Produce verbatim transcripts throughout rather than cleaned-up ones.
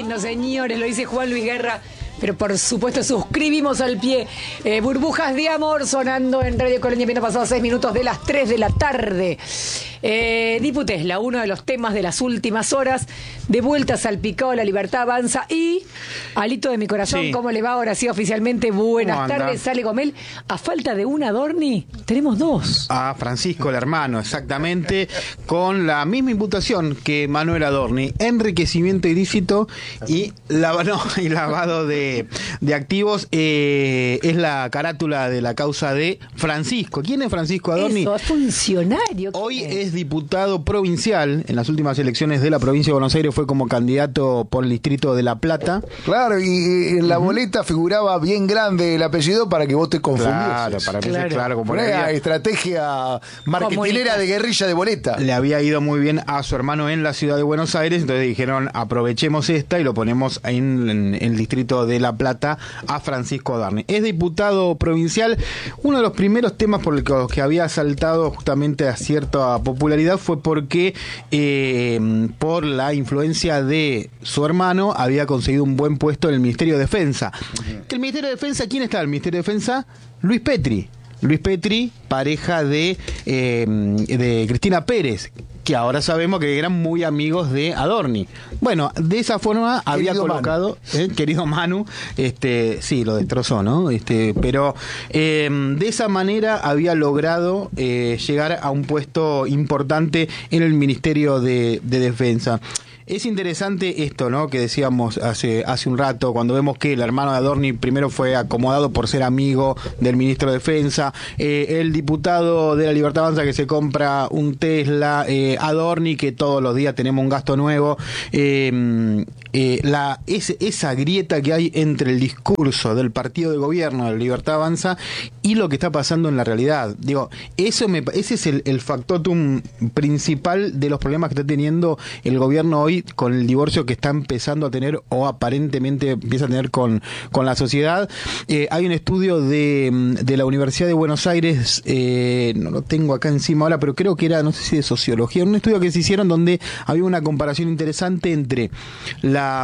Bueno, señores, lo dice Juan Luis Guerra. Pero por supuesto suscribimos al pie. Eh, Burbujas de Amor sonando en Radio Colonia. Viene pasado seis minutos de las tres de la tarde. Eh, Dipu Tesla, uno de los temas de las últimas horas. De vuelta salpicado, la libertad avanza. Y Alito de mi corazón, sí. ¿Cómo le va ahora? Sí, oficialmente. Buenas tardes, sale Gomel. A falta de una Adorni, tenemos dos. A Francisco, el hermano, exactamente, con la misma imputación que Manuel Adorni: enriquecimiento ilícito y, lava, no, y lavado de, de activos. Eh, es la carátula de la causa de Francisco. ¿Quién es Francisco Adorni? Eso, es funcionario. Hoy es? es diputado provincial. En las últimas elecciones de la provincia de Buenos Aires fue como candidato por el distrito de La Plata. Claro, y en la uh-huh. boleta figuraba bien grande el apellido para que vos te confundieses. Claro, para que claro. se claro, como una había... estrategia marketinera de guerrilla de boleta. Le había ido muy bien a su hermano en la ciudad de Buenos Aires, entonces dijeron, aprovechemos esta y lo ponemos en, en, en el distrito de La Plata a Francisco Adorni. Es diputado provincial. Uno de los primeros temas por los que había saltado justamente a cierta popularidad fue porque eh, por la influencia de su hermano había conseguido un buen puesto en el Ministerio de Defensa. Uh-huh. ¿El Ministerio de Defensa? ¿Quién está en el Ministerio de Defensa? Luis Petri. Luis Petri, pareja de, eh, de Cristina Pérez, que ahora sabemos que eran muy amigos de Adorni. Bueno, de esa forma había querido colocado, Manu. Eh, querido Manu, este, sí, lo destrozó, ¿no? Este, pero eh, de esa manera había logrado eh, llegar a un puesto importante en el Ministerio de, de Defensa. Es interesante esto, ¿no? Que decíamos hace hace un rato, cuando vemos que el hermano de Adorni primero fue acomodado por ser amigo del ministro de Defensa, eh, el diputado de la Libertad Avanza que se compra un Tesla, eh, Adorni que todos los días tenemos un gasto nuevo, eh, eh, la es, esa grieta que hay entre el discurso del partido de gobierno de la Libertad Avanza y lo que está pasando en la realidad. Digo, eso me, ese es el, el factotum principal de los problemas que está teniendo el gobierno hoy con el divorcio que está empezando a tener o aparentemente empieza a tener con, con la sociedad. Eh, hay un estudio de, de la Universidad de Buenos Aires, eh, no lo tengo acá encima ahora, pero creo que era, no sé si de sociología, un estudio que se hicieron donde había una comparación interesante entre la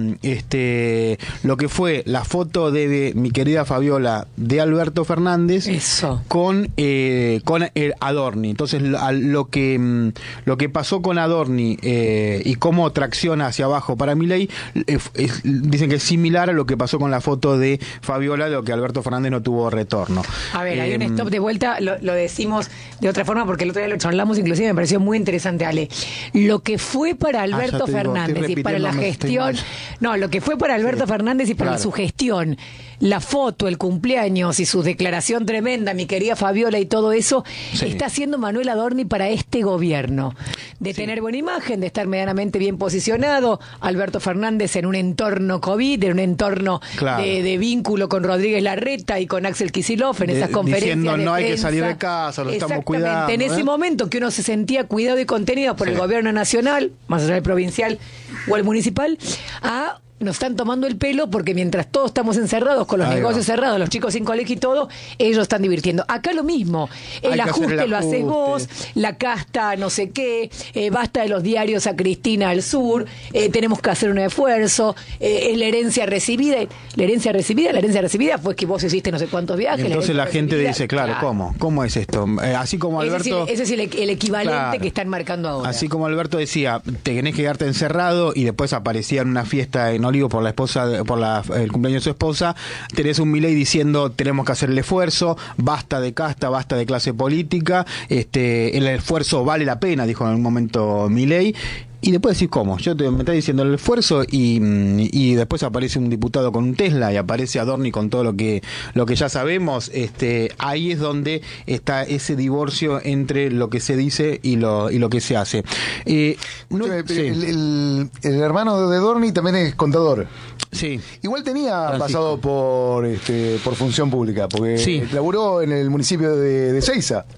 este lo que fue la foto de, de mi querida Fabiola de Alberto Fernández Eso. con eh, con el Adorni. Entonces lo, lo que lo que pasó con Adorni eh, y cómo tracciona hacia abajo para Milei, eh, es, dicen que es similar a lo que pasó con la foto de Fabiola, de lo que Alberto Fernández no tuvo retorno. A ver, eh, hay un stop de vuelta, lo, lo decimos de otra forma porque el otro día lo charlamos, inclusive me pareció muy interesante, Ale. Lo que fue para Alberto ah, Fernández digo, y para la gestión, no, lo que fue para Alberto sí, Fernández y para claro. su gestión, la foto, el cumpleaños y su declaración tremenda, mi querida Fabiola y todo eso, sí. está haciendo Manuel Adorni para este gobierno. De sí. tener buena imagen, de estar medianamente bien posicionado, Alberto Fernández en un entorno COVID, en un entorno claro. de, de vínculo con Rodríguez Larreta y con Axel Kicillof en de, esas conferencias diciendo de no prensa. Hay que salir de casa, lo estamos cuidando. En ese ¿eh? momento que uno se sentía cuidado y contenido por sí. el gobierno nacional, más allá del provincial o el municipal, a nos están tomando el pelo porque mientras todos estamos encerrados con los Ahí negocios va. cerrados, los chicos sin colegio y todo, ellos están divirtiendo. Acá lo mismo, el ajuste, el ajuste lo haces vos, la casta no sé qué, eh, basta de los diarios a Cristina al sur, eh, tenemos que hacer un esfuerzo, eh, es la herencia recibida, la herencia recibida, la herencia recibida fue que vos hiciste no sé cuántos viajes. Entonces la, la gente dice, claro, claro, ¿cómo? ¿Cómo es esto? Eh, así como Alberto... Ese es el, ese es el, el equivalente claro. que están marcando ahora. Así como Alberto decía, tenés que quedarte encerrado y después aparecía en una fiesta en Olivo por la esposa, por la, el cumpleaños de su esposa, tenés un Milei diciendo tenemos que hacer el esfuerzo, basta de casta, basta de clase política, este, el esfuerzo vale la pena, dijo en un momento Milei. Y después decís, ¿cómo? Yo te, me está diciendo el esfuerzo y, y después aparece un diputado con un Tesla y aparece Adorni con todo lo que lo que ya sabemos. Este, ahí es donde está ese divorcio entre lo que se dice y lo y lo que se hace. Eh, no, el, sí. el, el, el hermano de Adorni también es contador. Sí. Igual tenía Francisco. pasado por este, por función pública, porque sí. laburó en el municipio de, de Seiza.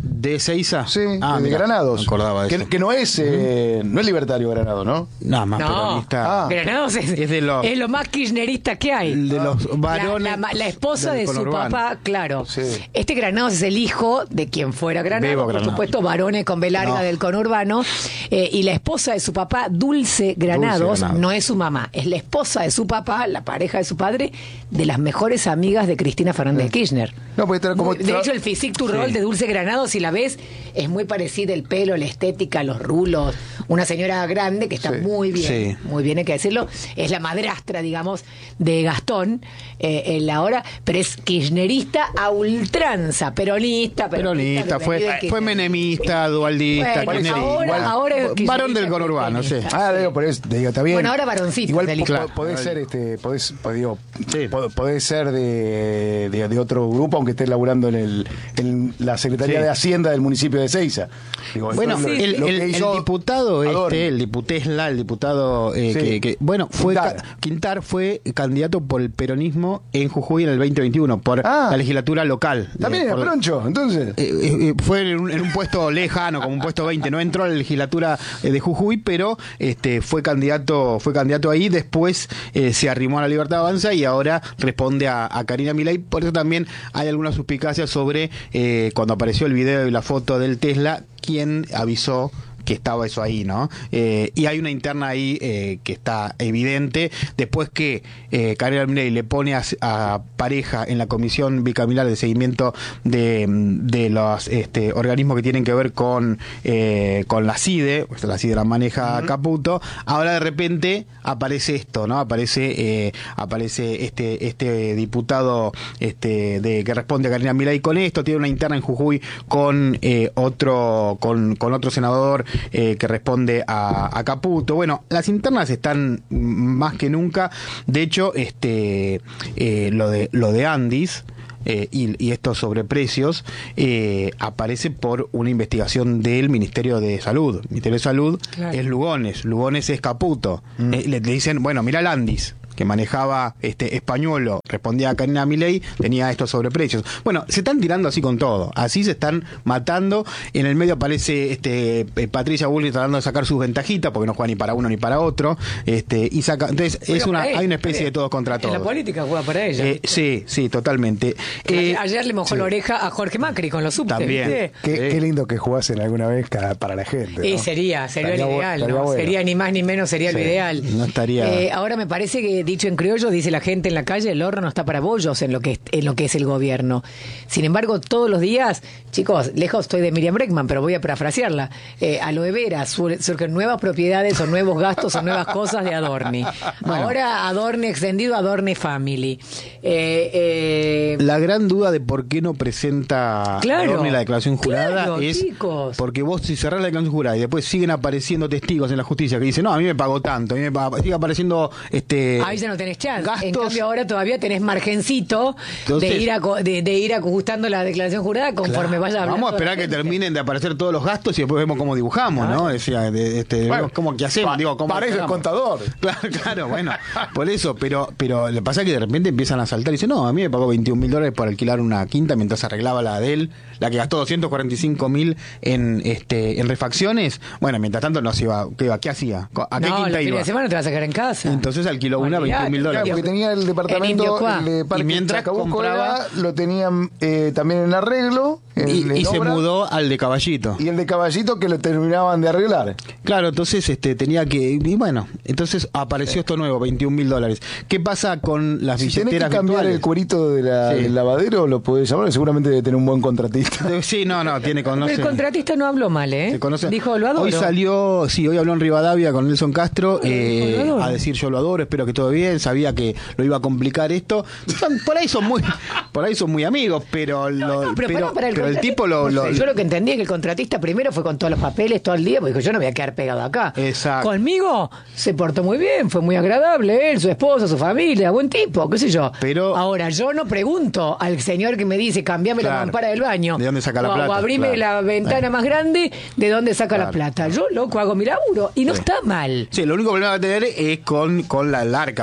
¿De Ezeiza? Sí, ah, de mira, Granados. Me acordaba de que, eso. que no es eh, no es libertario Granado, ¿no? Nada más No, peronista. Ah. Granados es, Es de los- es lo más kirchnerista que hay. De los varones. La, la- la esposa del de su conurbano. papá, claro. Sí. Este Granados es el hijo de quien fuera Granados, Bebo por Granados. supuesto, varones con B larga No. del conurbano. Eh, y la esposa de su papá, Dulce Granados, Granados. no es su mamá, es la esposa de su papá, la pareja de su padre, de las mejores amigas de Cristina Fernández de Kirchner. No, porque era como Muy- de hecho, el physique to roll Sí. de Dulce Granados, si la ves, es muy parecida, el pelo, la estética, los rulos. Una señora grande que está Sí. muy bien, Sí. muy bien, hay que decirlo. Es la madrastra, digamos, de Gastón eh, en la hora, pero es kirchnerista a ultranza, peronista, Peronista, fue, fue menemista, dualdista, Bueno, kirchnerista. ahora- Igual, ahora es kirchnerista, varón del conurbano, sí. peronista. Ah, digo, por eso te digo, está bien. Bueno, ahora varoncito, Igual del po- claro. podés ser, este, podés, podés, digo, Sí. po- podés ser de, de, de otro grupo, aunque estés laburando en, el, en la Secretaría Sí. de Hacienda del municipio de Ezeiza. Digo, Bueno, esto es lo- el, lo el- que el hizo diputado Adorni. este, el diputesla, el diputado eh, Sí. que, que- bueno, fue Quintar. ca- Quintar fue candidato por el peronismo en Jujuy en el veinte veintiuno, por Ah. la legislatura local. También Eh, era por- Proncho, entonces. Eh, eh, eh, fue en un, en un puesto lejano, como un puesto veinte, no entró a la legislatura eh, de Jujuy, pero este fue candidato fue candidato ahí, después eh, se arrimó a la Libertad Avanza y ahora responde a, a Karina Milei. Por eso también hay algunas suspicacias sobre eh, cuando apareció el video y la foto del Tesla, quién avisó que estaba eso ahí, ¿no? Eh, y hay una interna ahí eh, que está evidente, después que eh, Karina Milei le pone a, a Pareja en la comisión bicameral de seguimiento de, de los este, organismos que tienen que ver con, eh, con la CIDE, pues la CIDE la maneja uh-huh. Caputo, ahora de repente aparece esto, ¿no? Aparece eh, aparece este este diputado este de que responde a Karina Milei con esto, tiene una interna en Jujuy con eh, otro con, con otro senador Eh, que responde a, a Caputo. Bueno, las internas están más que nunca. De hecho, este eh, lo de lo de Andis eh, y, y estos sobreprecios eh, aparece por una investigación del Ministerio de Salud. El Ministerio de Salud claro. es Lugones, Lugones es Caputo. Mm. Eh, le, le dicen, bueno, mira el Andis, que manejaba este Españolo, respondía a Karina Milei, tenía estos sobreprecios. Bueno, se están tirando así con todo, así se están matando. En el medio aparece este eh, Patricia Bullrich tratando de sacar sus ventajitas, porque no juega ni para uno ni para otro, este y saca, entonces juega es una hay una especie de todos contra todos. En la política juega para ella. Eh, sí, sí, totalmente. Eh, Ayer le mojó sí. la oreja a Jorge Macri con los subtes. También. Qué, Sí. qué lindo que jugasen alguna vez para la gente, ¿no? Y sería, sería estaría lo ideal, bueno, ¿no? bueno. Sería ni más ni menos, sería sí. lo ideal. No estaría. Eh, ahora me parece que, dicho en criollo, dice la gente en la calle, el horno no está para bollos en lo que es, en lo que es el gobierno. Sin embargo, todos los días, chicos, lejos estoy de Miriam Bregman, pero voy a parafrasearla, eh, aloe vera, sur, surgen nuevas propiedades o nuevos gastos o nuevas cosas de Adorni. Bueno. Ahora Adorni extendido, Adorni Family. Eh, eh, la gran duda de por qué no presenta claro, Adorni la declaración jurada claro, es chicos. Porque vos si cerrás la declaración jurada y después siguen apareciendo testigos en la justicia que dicen, no, a mí me pagó tanto, a mí me pagó, sigue apareciendo este ahí ya no tenés chance. gastos. En cambio ahora todavía tenés margencito Entonces, de ir a, de, de ir ajustando la declaración jurada conforme claro, vaya hablando. vamos a esperar que terminen de aparecer todos los gastos y después vemos cómo dibujamos, claro. ¿no? Decía, de, este, bueno, cómo que hacemos, pa, digo, cómo para eso el contador. Claro, claro, bueno, por eso, pero pero le pasa que de repente empiezan a saltar y dicen, no, a mí me pagó veintiún mil dólares por alquilar una quinta mientras arreglaba la de él, la que gastó doscientos cuarenta y cinco mil en este en refacciones. Bueno, mientras tanto no se iba, ¿qué iba? ¿Qué hacía? ¿A qué no, quinta el iba? fin de semana te vas a sacar en casa. Entonces alquiló una veintiún mil dólares. Claro, porque tenía el departamento el de Parque y mientras Chacabuco compraba era, lo tenían eh, también en arreglo en, y, en y se obra, mudó al de Caballito y el de Caballito que lo terminaban de arreglar. Claro, entonces este tenía que y bueno, entonces apareció esto nuevo, veintiún mil dólares. ¿Qué pasa con las si billeteras tenés que cambiar virtuales? el cuerito de la, Sí. del lavadero, lo podés llamar, seguramente debe tener un buen contratista. Sí, no, no, tiene conoce. El contratista no habló mal, ¿eh? Se conoce. Dijo, lo adoro. Hoy salió, sí, hoy habló en Rivadavia con Nelson Castro eh, dijo, a decir yo lo adoro, espero que todo bien, sabía que lo iba a complicar esto. Son, por ahí son muy por ahí son muy amigos, pero lo, No, no, pero, pero, pará, pará, el, pero el tipo lo, no sé, lo yo lo que entendí es que el contratista primero fue con todos los papeles todo el día, porque dijo, yo no voy a quedar pegado acá. Exacto. Conmigo se portó muy bien, fue muy agradable él, su esposa, su familia, buen tipo, qué sé yo. Pero ahora yo no pregunto al señor que me dice, cambiame claro, la mampara del baño. ¿de dónde saca la o, plata? O abrime Claro. la ventana más grande, ¿de dónde saca Claro. la plata? Yo, loco, hago mi laburo y no Sí. está mal. Sí, lo único problema que va a tener es con, con la, el arca,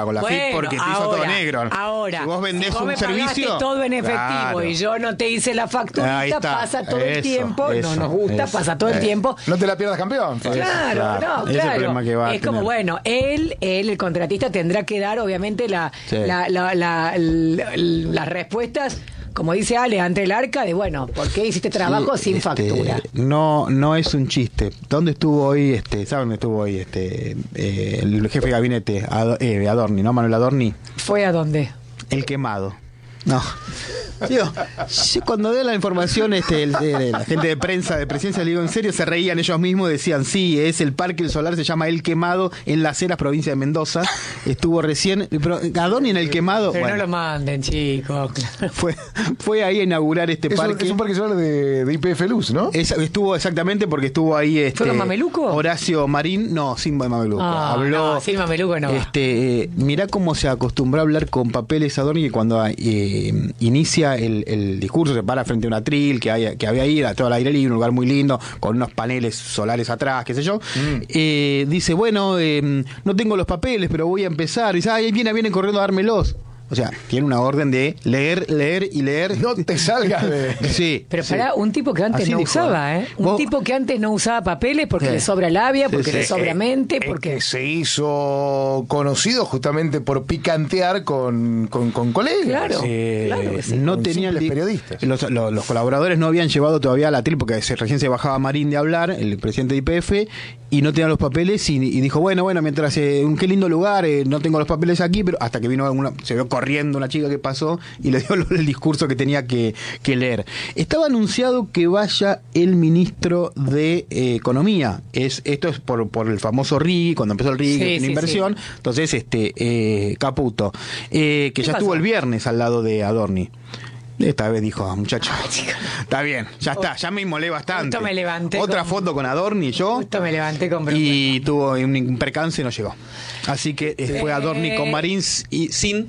Claro, con la bueno, F I P porque te ahora, hizo todo negro. Ahora, si vos vendés si vos un me servicio. pagaste todo en efectivo claro. y yo no te hice la facturita, pasa todo eso, el tiempo. Eso, no nos gusta, eso, pasa todo el eso. tiempo. No te la pierdas, campeón. Claro, claro. no, Ese claro. problema que va a es como, tener. bueno, él, él, el contratista, tendrá que dar, obviamente, la, Sí. la, la, la, la- las respuestas, como dice Ale, ante el arca, de bueno, ¿por qué hiciste trabajo Sí, sin este, factura? No, no es un chiste. ¿Dónde estuvo hoy, este, ¿saben dónde estuvo hoy este eh, el jefe de gabinete, Ad- eh, Adorni, ¿no? Manuel Adorni. ¿Fue a dónde? El quemado. No. Digo, yo cuando de la información este, el- el- la gente de prensa de Presidencia, le digo en serio, se reían ellos mismos, decían, sí, es el Parque El Solar, se llama El Quemado, en Las Heras, provincia de Mendoza. Estuvo recién, pero Adorni en El Quemado, Pero bueno, no lo manden, chicos. fue, fue ahí a inaugurar este Es un, parque. es un parque solar de, de I P F Luz, ¿no? Es- estuvo exactamente porque estuvo ahí este, ¿Fue con Mameluco? Horacio Marín, no, sin Mameluco. Ah, Habló, no, sin Mameluco no va. Este, eh, mirá cómo se acostumbró a hablar con papeles Adorni, que cuando eh, inicia el, el discurso se para frente a un atril que, hay, que había ahí, todo al aire libre, un lugar muy lindo, con unos paneles solares atrás, qué sé yo. Mm. Eh, dice, bueno, eh, no tengo los papeles, pero voy a empezar. Dice, ay, viene, vienen corriendo a dármelos. O sea, tiene una orden de leer, leer y leer. No te salgas de... Sí. Pero sí. para un tipo que antes Así no dijo, usaba, ¿eh? Un Vos- tipo que antes no usaba papeles porque Sí. le sobra labia, porque Sí, le sí. sobra mente, Es porque... que se hizo conocido justamente por picantear con, con, con colegas. Claro. Eh, claro que sí. no Con tenían simples li- periodistas. Los, los- los colaboradores no habían llevado todavía la tril porque se- recién se bajaba Marín de hablar, el presidente de I P F, y no tenían los papeles y, y dijo, bueno, bueno, mientras, eh, un qué lindo lugar, eh, no tengo los papeles aquí, pero hasta que vino una, se vio corriendo una chica que pasó y le dio el discurso que tenía que, que leer. Estaba anunciado que vaya el ministro de eh, Economía. Es, esto es por, por el famoso R I G, cuando empezó el R I G, Sí, que tiene sí, inversión. sí. Entonces, este eh, Caputo, eh, que ¿Qué ya pasó? estuvo el viernes al lado de Adorni. Esta vez dijo, muchacho, está bien, ya está, ya me inmolé bastante. Justo me levanté Otra con- foto con Adorni, yo. Justo me levanté con Y tuvo un, un percance y no llegó. Así que eh, fue Adorni con Marín y sin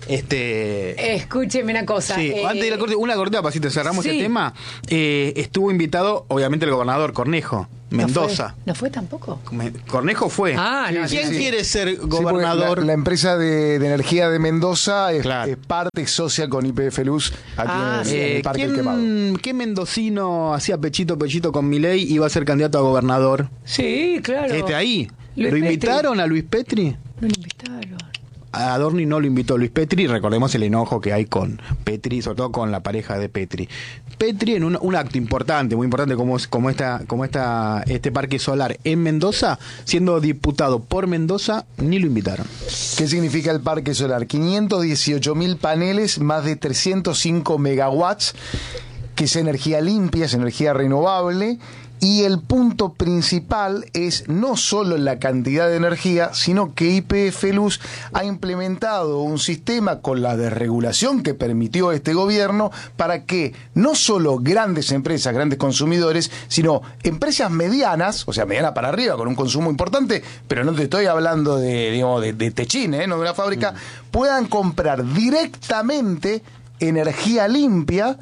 este. Escúcheme una cosa. Sí, eh, antes de la corte, una cortita para si te cerramos sí. este tema. Eh, estuvo invitado, obviamente, el gobernador Cornejo, ¿no Mendoza. fue? ¿No fue tampoco? Me- Cornejo fue. Ah, no, ¿Quién sí, sí. quiere ser Sí, porque gobernador? la, la empresa de, de energía de Mendoza es, Claro. es parte socia con I P F Luz aquí Ah, en, sí. el, en el Eh, Parque El Quemado. ¿quién, ¿Qué mendocino hacía pechito pechito con Milei y iba a ser candidato a gobernador? Sí, claro. Este ahí. Luis ¿Lo Petri. invitaron a Luis Petri? No lo invitaron. A Adorni no lo invitó Luis Petri, recordemos el enojo que hay con Petri, sobre todo con la pareja de Petri. Petri en un, un acto importante, muy importante como, como, esta, como esta, este parque solar en Mendoza, siendo diputado por Mendoza, ni lo invitaron. ¿Qué significa el parque solar? quinientos dieciocho mil paneles, más de trescientos cinco megawatts, que es energía limpia, es energía renovable. Y el punto principal es no solo la cantidad de energía, sino que I P F Luz ha implementado un sistema con la desregulación que permitió este gobierno para que no solo grandes empresas, grandes consumidores, sino empresas medianas, o sea, medianas para arriba, con un consumo importante, pero no te estoy hablando de, digamos, de, de techín, ¿eh? No de una fábrica, mm. puedan comprar directamente energía limpia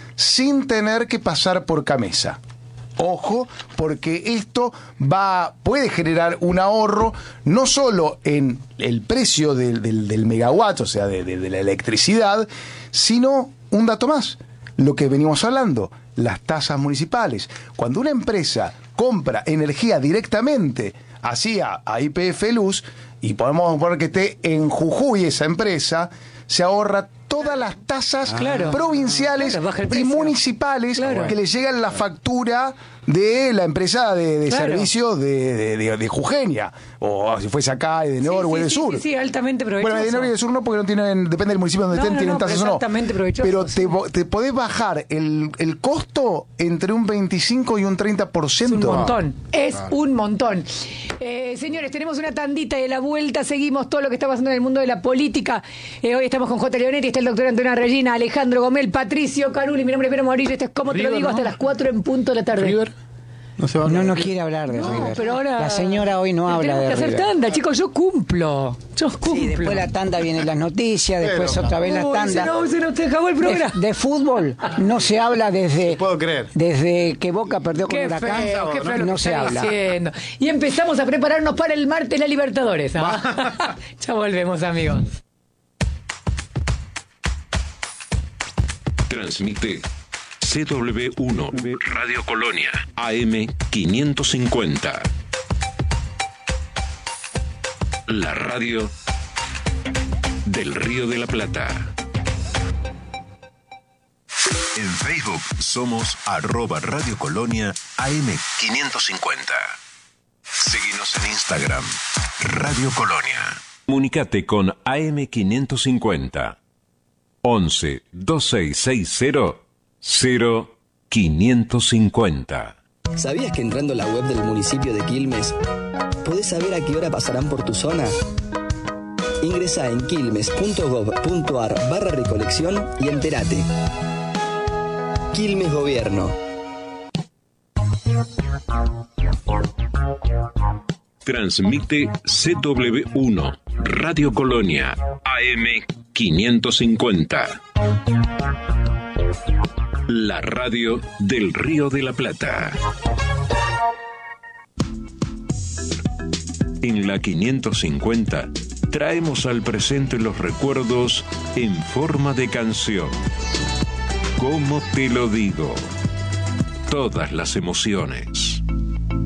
sin tener que pasar por Camesa. Ojo, porque esto va puede generar un ahorro no solo en el precio del, del, del megawatt, o sea, de, de, de la electricidad, sino un dato más, lo que venimos hablando, las tasas municipales. Cuando una empresa compra energía directamente hacia a I P F Luz, y podemos poner que esté en Jujuy esa empresa, se ahorra todas las tasas Claro. provinciales Claro, baja el y precio. municipales Claro. que le llegan la factura de la empresa de, de Claro. servicio de, de, de, de Jujeña, o si fuese acá, de Nor o sí, de sí, Sur. Sí, sí, altamente provechoso. Bueno, de Nor y de Sur no, porque no tienen, depende del municipio donde No, estén, no, tienen no, tasas pero o no. exactamente provechoso, Pero sí. te, vo- te podés bajar el, el costo entre un veinticinco y un treinta por ciento. Es un montón, es un montón. Eh, señores, tenemos una tandita y a la vuelta seguimos todo lo que está pasando en el mundo de la política. Eh, hoy estamos con J. Leonetti, está el doctor Antonio Regina, Alejandro Gomel, Patricio Canuli, mi nombre es Vero Morillo, esto es Como Te Lo River, Digo, ¿no? hasta las cuatro en punto de la tarde. River. No, se va a no, hablar. no quiere hablar de No, River. pero ahora. La señora hoy no habla tenemos de que hacer River. tanda, chicos, yo cumplo. Yo cumplo. Sí, después la tanda vienen las noticias, después Pero, otra vez la Uy, tanda. Se nos, se nos acabó el De, programa. de fútbol no se habla desde, Puedo creer. desde que Boca perdió con Qué Huracán. feo, qué feo lo no que se está habla. diciendo. Y empezamos a prepararnos para el martes la Libertadores. ¿ah? Ya volvemos, amigos. Transmite C W uno Radio Colonia A M quinientos cincuenta. La radio del Río de la Plata. En Facebook somos arroba Radio Colonia A M quinientos cincuenta. Seguinos en Instagram, Radio Colonia. Comunicate con A M quinientos cincuenta. once veintiséis sesenta cero quinientos cincuenta. ¿Sabías que entrando a la web del municipio de Quilmes podés saber a qué hora pasarán por tu zona? Ingresa en quilmes.gov.ar barra recolección y entérate. Quilmes Gobierno. Transmite C W uno Radio Colonia A M quinientos cincuenta. La radio del Río de la Plata. En la quinientos cincuenta traemos al presente los recuerdos en forma de canción. ¿Cómo te lo digo? Todas las emociones.